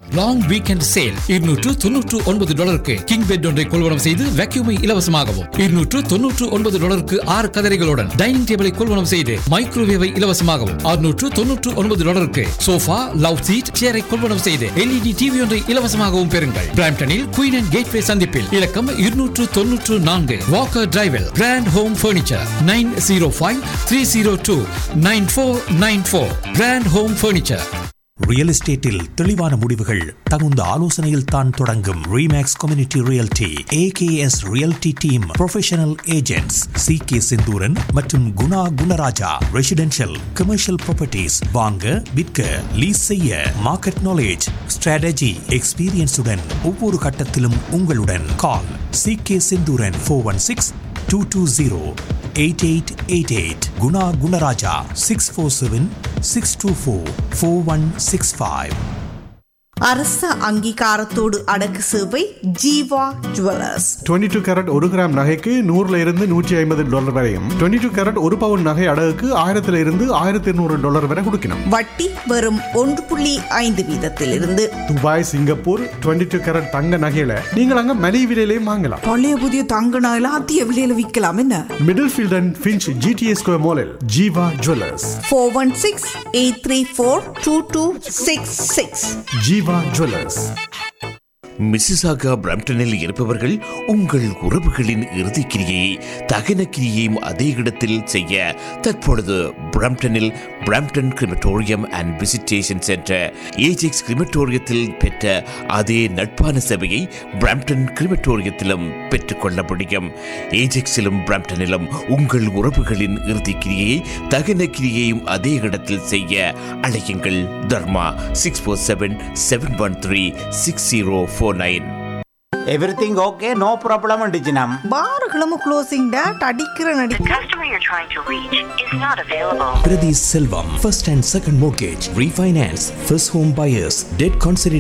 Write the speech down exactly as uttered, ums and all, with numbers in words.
Long weekend sale. இருநூற்று தொன்னூற்று ஒன்பது டாலருக்கு கிங் பெட் ஒன்றை கொள்வனம் செய்து வேக்யூமை இலவசமாகவும், இருநூற்று தொன்னூற்று ஒன்பது டாலருக்கு ஆறு கதரைகளுடன் டைனிங் டேபிளை கொள்வனம் செய்து மைக்ரோவேவை இலவசமாகவும், அறுநூற்று தொன்னூற்று ஒன்பது டாலருக்கு சோஃபா, லவ் சீட், சேரை கொள்வனம் செய்து எல்இடி டிவி ஒன்றை இலவசமாகவும் பெறுங்கள். பிராம்டனில் குயின் அண்ட் கேட்வே சந்திப்பில் இலக்கம் இருநூற்று தொன்னூற்று நான்கு Walker டிரைவில் grand home furniture. Nine zero five three zero two nine four nine four. Grand home furniture. Real எஸ்டேட்டில் தெளிவான முடிவுகள் தகுந்த ஆலோசனையில் தான் தொடங்கும். Remakes community realty AKS realty team professional agents C K Senthuran மற்றும் Guna Gunaraja. Residential commercial properties வாங்க, விற்க, லீஸ் செய்ய, மார்க்கெட் நாலேஜ், ஸ்ட்ராட்டஜி, எக்ஸ்பீரியன்ஸுடன் ஒவ்வொரு கட்டத்திலும் உங்களுடன். கால் C K Senthuran four one six two two zero eight eight eight eight. Guna Gunaraja six four seven six two four four one six five. அரச அங்கீகாரத்தோடு அடக்கு சேவை Jeeva jewellers. Twenty two carat ஒரு கிராம் நகைக்கு நூறுல இருந்து நூற்றி ஐம்பது டாலர் வரையும், டுவெண்ட்டி டூ கேரட் ஒரு பவுன் நகை அடகுக்கு ஆயிரத்துல இருந்து ஆயிரத்தி இருநூறு டாலர் வரை கொடுக்கணும். வட்டி வெறும் ஒன்று புள்ளி ஐந்து வீதத்தில் இருந்து. Dubai, Singapore twenty two carat தங்க நகையில நீங்கள் அங்க மலிவு விலையிலையும் வாங்கலாம். பழைய புதிய தங்க நகையில அதிக விலையில விற்கலாம். என்ன middle field and Finch GTA square மாலில் Jeeva jewellers. Four one six eight three four two two six six. Jeeva jewellers. Mississauga பிரம்டனில் இருப்பவர்கள் உங்கள் உறவுகளின் இறுதிக்கிரியை தகன கிரியையும் அதே இடத்தில் செய்ய தற்பொழுது பிரம்டனில் Brampton crematorium and visitation centre Ajax கிரிமட்டோரியத்தில் பெற்ற அதே நட்பான சேவையை பிரம்டன் கிரிமட்டோரியத்திலும் பெற்றுக்கொள்ள முடியும். ஏஜெக்ஸிலும் பிரம்டனிலும் உங்கள் உறவுகளின் இறுதிக்கிரியை தகன கிரியையும் அதே இடத்தில் செய்ய அழையுங்கள். தர்மா six four seven seven one three six zero four nine. Everything okay, no problem அண்டிச்சினம். பாருகளும் closing date அடிக்கிற நடி. The customer you're trying to reach is not available. Priti Selvam, first and second mortgage, refinance, first home buyers, debt consolidation.